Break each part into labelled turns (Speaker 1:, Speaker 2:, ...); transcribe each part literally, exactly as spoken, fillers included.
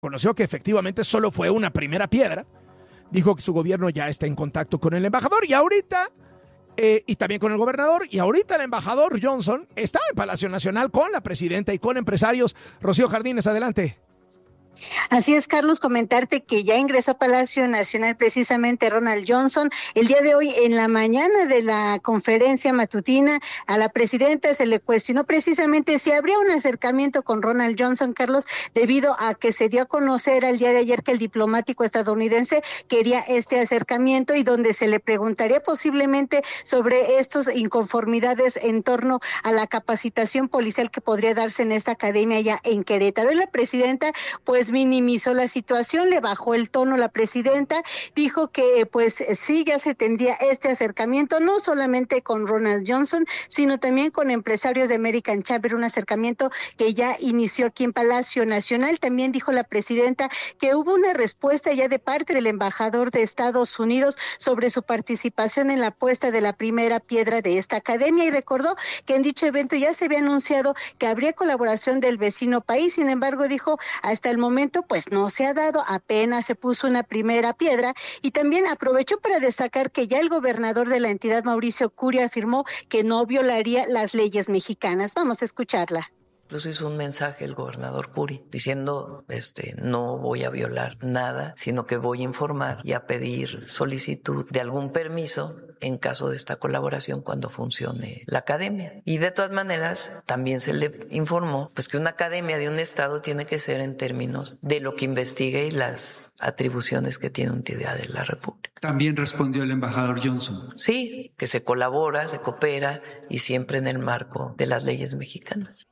Speaker 1: reconoció que efectivamente solo fue una primera piedra. Dijo que su gobierno ya está en contacto con el embajador y ahorita, eh, y también con el gobernador, y ahorita el embajador Johnson está en Palacio Nacional con la presidenta y con empresarios. Rocío Jardines, adelante.
Speaker 2: Así es, Carlos, comentarte que ya ingresó a Palacio Nacional precisamente Ronald Johnson. El día de hoy, en la mañana de la conferencia matutina, a la presidenta se le cuestionó precisamente si habría un acercamiento con Ronald Johnson, Carlos, debido a que se dio a conocer el día de ayer que el diplomático estadounidense quería este acercamiento y donde se le preguntaría posiblemente sobre estas inconformidades en torno a la capacitación policial que podría darse en esta academia ya en Querétaro. Y la presidenta, pues, Pues minimizó la situación, le bajó el tono la presidenta, dijo que pues sí, ya se tendría este acercamiento, no solamente con Ronald Johnson, sino también con empresarios de American Chamber, un acercamiento que ya inició aquí en Palacio Nacional. También dijo la presidenta que hubo una respuesta ya de parte del embajador de Estados Unidos sobre su participación en la puesta de la primera piedra de esta academia y recordó que en dicho evento ya se había anunciado que habría colaboración del vecino país. Sin embargo, dijo, hasta el momento momento pues no se ha dado, apenas se puso una primera piedra y también aprovechó para destacar que ya el gobernador de la entidad, Mauricio Curi, afirmó que no violaría las leyes mexicanas. Vamos a escucharla.
Speaker 3: Incluso hizo un mensaje el gobernador Curi diciendo, este, no voy a violar nada, sino que voy a informar y a pedir solicitud de algún permiso en caso de esta colaboración cuando funcione la academia. Y de todas maneras, también se le informó pues que una academia de un estado tiene que ser en términos de lo que investigue y las atribuciones que tiene una entidad de la República.
Speaker 4: También respondió el embajador Johnson.
Speaker 3: Sí, que se colabora, se coopera y siempre en el marco de las leyes mexicanas.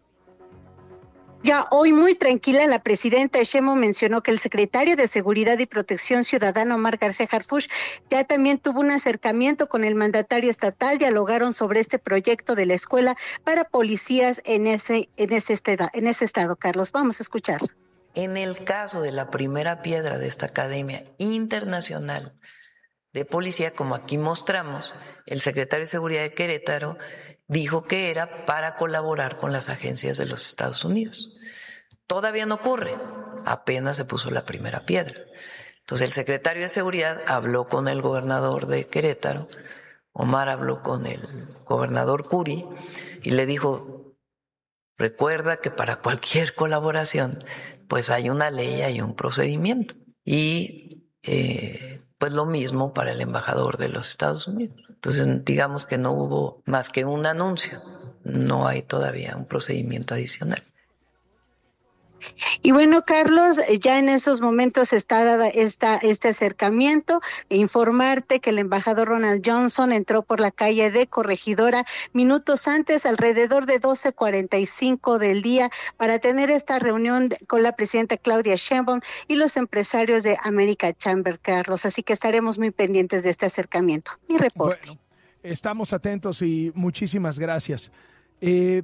Speaker 2: Ya hoy muy tranquila, la presidenta Sheinbaum mencionó que el secretario de Seguridad y Protección Ciudadana, Omar García Harfuch, ya también tuvo un acercamiento con el mandatario estatal, dialogaron sobre este proyecto de la escuela para policías en ese, en ese, estado, en ese estado. Carlos, vamos a escucharlo.
Speaker 3: En el caso de la primera piedra de esta Academia Internacional de Policía, como aquí mostramos, el secretario de Seguridad de Querétaro dijo que era para colaborar con las agencias de los Estados Unidos. Todavía no ocurre, apenas se puso la primera piedra. Entonces el secretario de Seguridad habló con el gobernador de Querétaro, Omar habló con el gobernador Curi y le dijo, recuerda que para cualquier colaboración pues hay una ley, hay un procedimiento. Y eh, pues lo mismo para el embajador de los Estados Unidos. Entonces, digamos que no hubo más que un anuncio, no hay todavía un procedimiento adicional.
Speaker 2: Y bueno, Carlos, ya en estos momentos está dada esta, este acercamiento, e informarte que el embajador Ronald Johnson entró por la calle de Corregidora minutos antes, alrededor de doce cuarenta y cinco del día, para tener esta reunión con la presidenta Claudia Sheinbaum y los empresarios de American Chamber, Carlos. Así que estaremos muy pendientes de este acercamiento. Mi reporte.
Speaker 1: Bueno, estamos atentos y muchísimas gracias. Eh,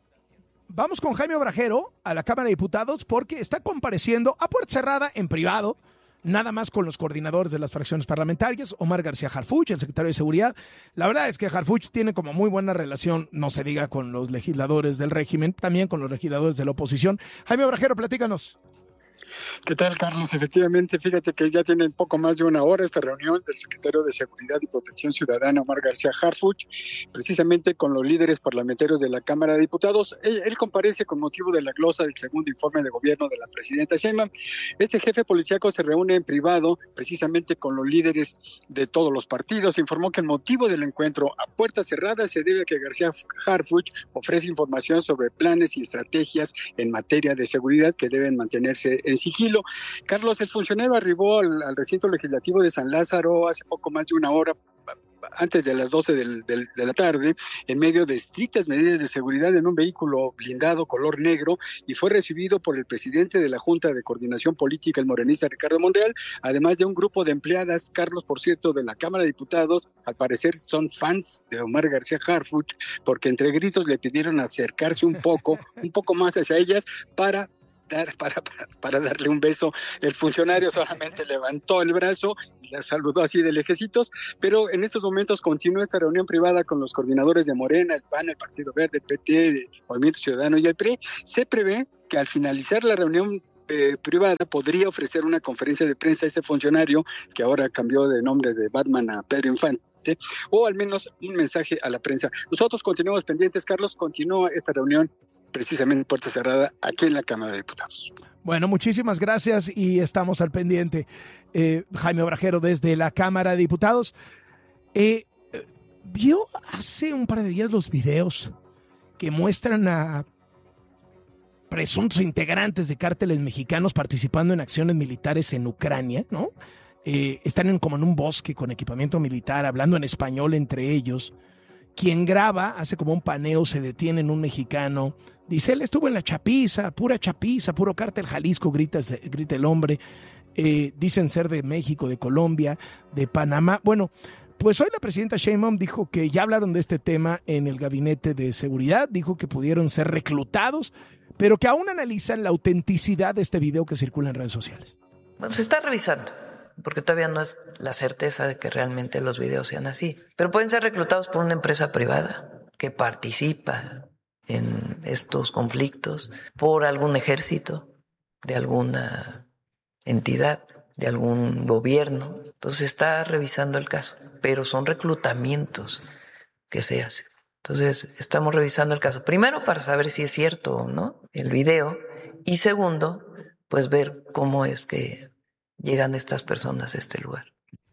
Speaker 1: Vamos con Jaime Obrajero a la Cámara de Diputados porque está compareciendo a puerta cerrada en privado, nada más con los coordinadores de las fracciones parlamentarias, Omar García Harfuch, el secretario de Seguridad. La verdad es que Harfuch tiene como muy buena relación, no se diga con los legisladores del régimen, también con los legisladores de la oposición. Jaime Obrajero, platícanos.
Speaker 5: ¿Qué tal, Carlos? Efectivamente, fíjate que ya tiene poco más de una hora esta reunión del secretario de Seguridad y Protección Ciudadana, Omar García Harfuch, precisamente con los líderes parlamentarios de la Cámara de Diputados. Él, él comparece con motivo de la glosa del segundo informe de gobierno de la presidenta Sheinbaum. Este jefe policíaco se reúne en privado precisamente con los líderes de todos los partidos. Informó que el motivo del encuentro a puertas cerradas se debe a que García Harfuch ofrece información sobre planes y estrategias en materia de seguridad que deben mantenerse en sigilo. Carlos, el funcionario arribó al, al recinto legislativo de San Lázaro hace poco más de una hora, antes de las doce del, del, de la tarde, en medio de estrictas medidas de seguridad en un vehículo blindado color negro, y fue recibido por el presidente de la Junta de Coordinación Política, el morenista Ricardo Monreal, además de un grupo de empleadas, Carlos, por cierto, de la Cámara de Diputados. Al parecer son fans de Omar García Harfuch, porque entre gritos le pidieron acercarse un poco, un poco más hacia ellas para Para, para, para darle un beso. El funcionario solamente levantó el brazo y la saludó así de lejecitos, pero en estos momentos continúa esta reunión privada con los coordinadores de Morena, el P A N, el Partido Verde, el P T, el Movimiento Ciudadano y el P R I. Se prevé que al finalizar la reunión eh, privada podría ofrecer una conferencia de prensa a este funcionario, que ahora cambió de nombre de Batman a Pedro Infante, o al menos un mensaje a la prensa. Nosotros continuamos pendientes, Carlos, continúa esta reunión precisamente en puerta cerrada aquí en la Cámara de Diputados.
Speaker 1: Bueno, muchísimas gracias y estamos al pendiente. Eh, Jaime Obrajero desde la Cámara de Diputados. Eh, ¿Vio hace un par de días los videos que muestran a presuntos integrantes de cárteles mexicanos participando en acciones militares en Ucrania, ¿no? Eh, están en, como en un bosque con equipamiento militar, hablando en español entre ellos. Quien graba hace como un paneo, se detiene en un mexicano, dice, él estuvo en la chapiza, pura chapiza, puro cártel Jalisco, grita, grita el hombre. Eh, dicen ser de México, de Colombia, de Panamá. Bueno, pues hoy la presidenta Sheinbaum dijo que ya hablaron de este tema en el Gabinete de Seguridad, dijo que pudieron ser reclutados, pero que aún analizan la autenticidad de este video que circula en redes sociales.
Speaker 3: Bueno, se está revisando, porque todavía no es la certeza de que realmente los videos sean así. Pero pueden ser reclutados por una empresa privada que participa en estos conflictos, por algún ejército de alguna entidad, de algún gobierno. Entonces está revisando el caso, pero son reclutamientos que se hacen. Entonces estamos revisando el caso, primero para saber si es cierto o no el video, y segundo, pues ver cómo es que llegan estas personas a este lugar.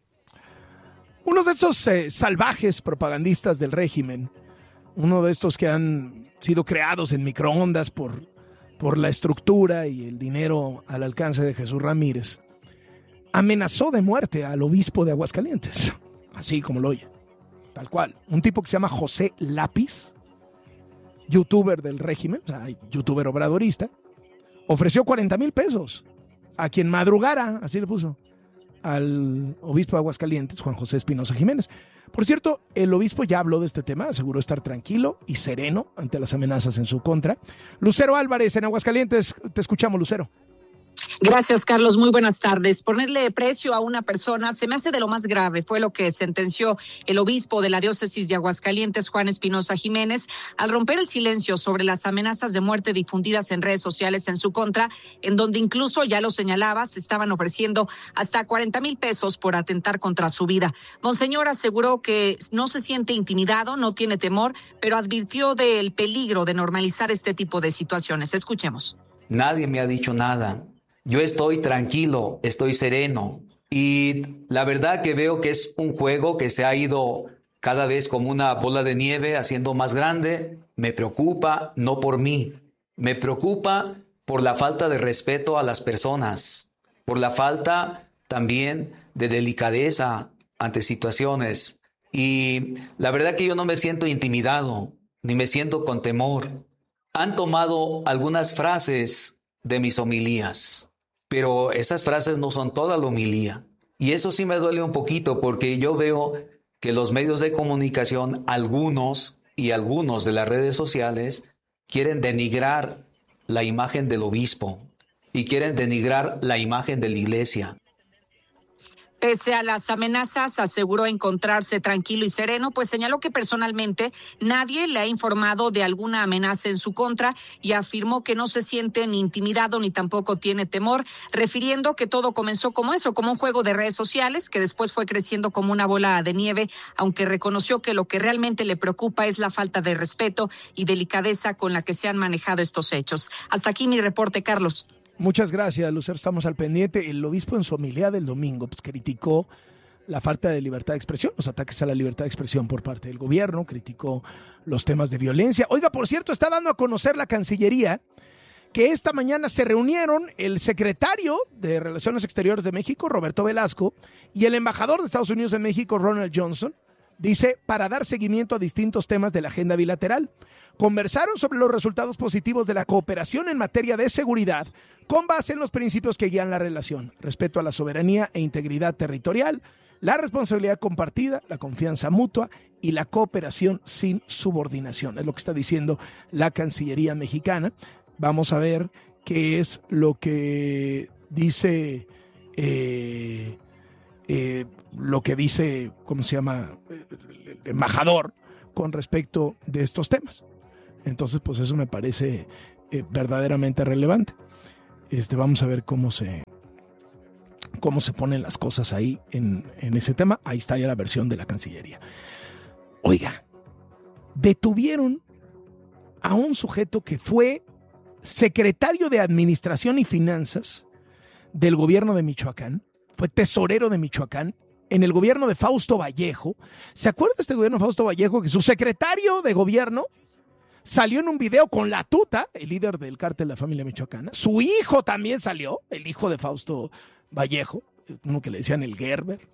Speaker 1: Uno de esos eh, salvajes propagandistas del régimen, uno de estos que han sido creados en microondas por, por la estructura y el dinero al alcance de Jesús Ramírez, amenazó de muerte al obispo de Aguascalientes, así como lo oye, tal cual. Un tipo que se llama José Lápiz, youtuber del régimen, o sea, youtuber obradorista, ofreció cuarenta mil pesos a quien madrugara, así le puso, al obispo de Aguascalientes, Juan José Espinosa Jiménez. Por cierto, el obispo ya habló de este tema, aseguró estar tranquilo y sereno ante las amenazas en su contra. Lucero Álvarez, en Aguascalientes, te escuchamos, Lucero.
Speaker 6: Gracias, Carlos. Muy buenas tardes. Ponerle precio a una persona se me hace de lo más grave. Fue lo que sentenció el obispo de la diócesis de Aguascalientes, Juan Espinosa Jiménez, al romper el silencio sobre las amenazas de muerte difundidas en redes sociales en su contra, en donde incluso, ya lo señalaba, se estaban ofreciendo hasta cuarenta mil pesos por atentar contra su vida. Monseñor aseguró que no se siente intimidado, no tiene temor, pero advirtió del peligro de normalizar este tipo de situaciones. Escuchemos.
Speaker 7: Nadie me ha dicho nada. Yo estoy tranquilo, estoy sereno, y la verdad que veo que es un juego que se ha ido cada vez como una bola de nieve haciendo más grande. Me preocupa no por mí, me preocupa por la falta de respeto a las personas, por la falta también de delicadeza ante situaciones. Y la verdad que yo no me siento intimidado, ni me siento con temor. Han tomado algunas frases de mis homilías, pero esas frases no son toda la homilía. Y eso sí me duele un poquito, porque yo veo que los medios de comunicación, algunos y algunos de las redes sociales, quieren denigrar la imagen del obispo y quieren denigrar la imagen de la iglesia.
Speaker 6: Pese a las amenazas, aseguró encontrarse tranquilo y sereno, pues señaló que personalmente nadie le ha informado de alguna amenaza en su contra y afirmó que no se siente ni intimidado ni tampoco tiene temor, refiriendo que todo comenzó como eso, como un juego de redes sociales que después fue creciendo como una bola de nieve, aunque reconoció que lo que realmente le preocupa es la falta de respeto y delicadeza con la que se han manejado estos hechos. Hasta aquí mi reporte, Carlos.
Speaker 1: Muchas gracias, Lucero, estamos al pendiente. El obispo en su homilía del domingo pues, criticó la falta de libertad de expresión, los ataques a la libertad de expresión por parte del gobierno, criticó los temas de violencia. Oiga, por cierto, está dando a conocer la Cancillería que esta mañana se reunieron el secretario de Relaciones Exteriores de México, Roberto Velasco, y el embajador de Estados Unidos en México, Ronald Johnson, dice, para dar seguimiento a distintos temas de la agenda bilateral. Conversaron sobre los resultados positivos de la cooperación en materia de seguridad con base en los principios que guían la relación, respeto a la soberanía e integridad territorial, la responsabilidad compartida, la confianza mutua y la cooperación sin subordinación. Es lo que está diciendo la Cancillería mexicana. Vamos a ver qué es lo que dice, eh, eh, lo que dice, ¿cómo se llama? El embajador con respecto de estos temas. Entonces, pues eso me parece eh, verdaderamente relevante. Este, vamos a ver cómo se, cómo se ponen las cosas ahí en, en ese tema. Ahí está ya la versión de la Cancillería. Oiga, detuvieron a un sujeto que fue secretario de Administración y Finanzas del gobierno de Michoacán, fue tesorero de Michoacán, en el gobierno de Fausto Vallejo. ¿Se acuerda de este gobierno de Fausto Vallejo que su secretario de gobierno salió en un video con la Tuta, el líder del cártel de la familia michoacana? Su hijo también salió, el hijo de Fausto Vallejo, uno que le decían el Gerber.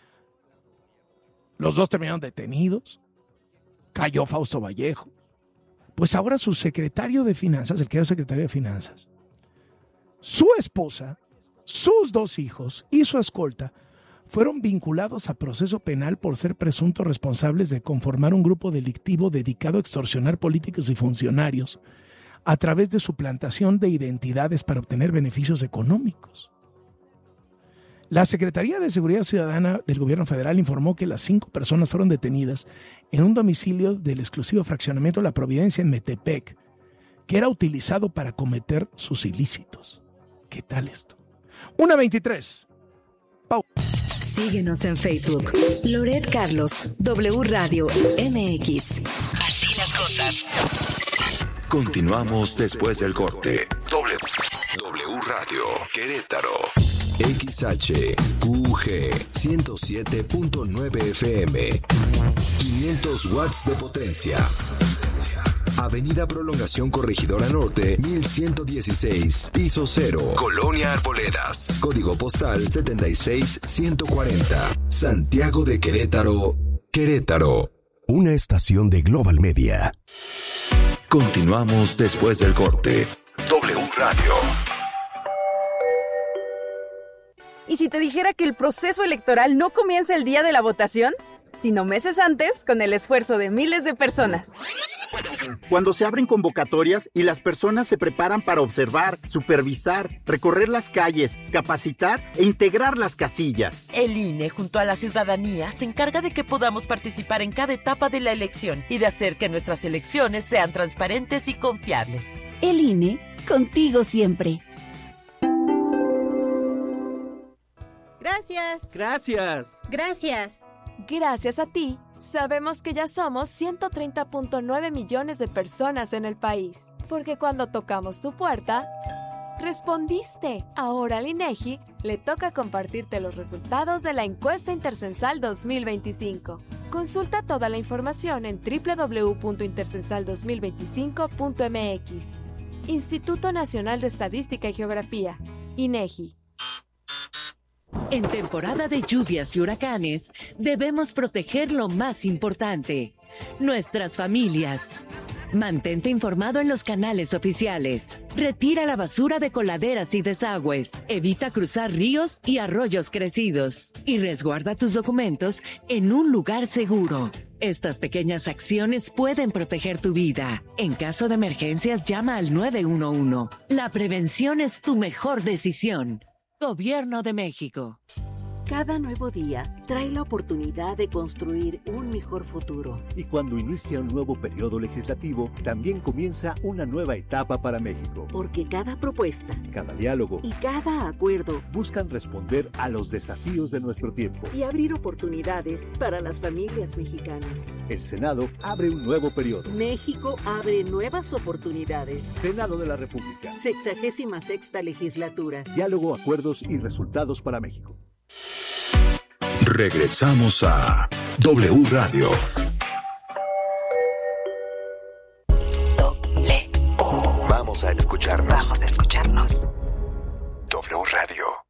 Speaker 1: Los dos terminaron detenidos. Cayó Fausto Vallejo. Pues ahora su secretario de Finanzas, el que era secretario de Finanzas, su esposa, sus dos hijos y su escolta fueron vinculados a proceso penal por ser presuntos responsables de conformar un grupo delictivo dedicado a extorsionar políticos y funcionarios a través de suplantación de identidades para obtener beneficios económicos. La Secretaría de Seguridad Ciudadana del Gobierno Federal informó que las cinco personas fueron detenidas en un domicilio del exclusivo fraccionamiento La Providencia en Metepec, que era utilizado para cometer sus ilícitos. ¿Qué tal esto? una veintitrés. Pau.
Speaker 8: Síguenos en Facebook. Loret Carlos, W Radio M X.
Speaker 9: Así las cosas.
Speaker 10: Continuamos después del corte. W, W Radio Querétaro. X H U G ciento siete punto nueve F M. quinientos watts de potencia. Avenida Prolongación Corregidora Norte, mil ciento dieciséis, piso cero, Colonia Arboledas, código postal setenta y seis ciento cuarenta, Santiago de Querétaro, Querétaro. Una estación de Global Media. Continuamos después del corte. W Radio.
Speaker 11: ¿Y si te dijera que el proceso electoral no comienza el día de la votación, sino meses antes, con el esfuerzo de miles de personas?
Speaker 12: Cuando se abren convocatorias y las personas se preparan para observar, supervisar, recorrer las calles, capacitar e integrar las casillas.
Speaker 13: El I N E, junto a la ciudadanía, se encarga de que podamos participar en cada etapa de la elección y de hacer que nuestras elecciones sean transparentes y confiables.
Speaker 14: El I N E, contigo siempre.
Speaker 11: Gracias.
Speaker 15: Gracias.
Speaker 16: Gracias. Gracias a ti, sabemos que ya somos ciento treinta punto nueve millones de personas en el país. Porque cuando tocamos tu puerta, respondiste. Ahora al INEGI le toca compartirte los resultados de la encuesta intercensal dos mil veinticinco. Consulta toda la información en doble u doble u doble u punto intercensal dos mil veinticinco punto m x. Instituto Nacional de Estadística y Geografía, INEGI.
Speaker 17: En temporada de lluvias y huracanes, debemos proteger lo más importante, nuestras familias. Mantente informado en los canales oficiales. Retira la basura de coladeras y desagües. Evita cruzar ríos y arroyos crecidos. Y resguarda tus documentos en un lugar seguro. Estas pequeñas acciones pueden proteger tu vida. En caso de emergencias, llama al nueve uno uno. La prevención es tu mejor decisión. Gobierno de México.
Speaker 18: Cada nuevo día trae la oportunidad de construir un mejor futuro.
Speaker 19: Y cuando inicia un nuevo periodo legislativo, también comienza una nueva etapa para México.
Speaker 18: Porque cada propuesta,
Speaker 19: cada diálogo
Speaker 18: y cada acuerdo
Speaker 19: buscan responder a los desafíos de nuestro tiempo
Speaker 18: y abrir oportunidades para las familias mexicanas.
Speaker 19: El Senado abre un nuevo periodo.
Speaker 18: México abre nuevas oportunidades.
Speaker 19: Senado de la República.
Speaker 18: Sexagésima sexta legislatura.
Speaker 19: Diálogo, acuerdos y resultados para México.
Speaker 10: Regresamos a W Radio.
Speaker 8: W.
Speaker 10: Vamos a escucharnos.
Speaker 8: Vamos a escucharnos.
Speaker 10: W Radio.